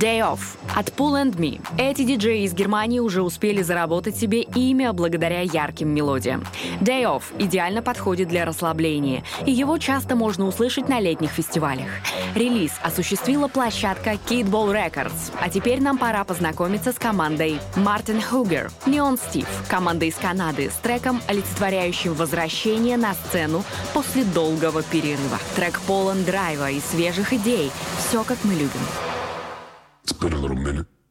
Day Off от Pull and Me. Эти диджеи из Германии уже успели заработать себе имя благодаря ярким мелодиям. Day Off идеально подходит для расслабления, и его часто можно услышать на летних фестивалях. Релиз осуществила площадка Kidball Records, а теперь нам пора познакомиться с командой Martin Hugger, Neon Steve, команда из Канады с треком, олицетворяющим возвращение на сцену после долгого перерыва. Трек полон драйва и свежих идей. Все, как мы любим. It's been a little minute.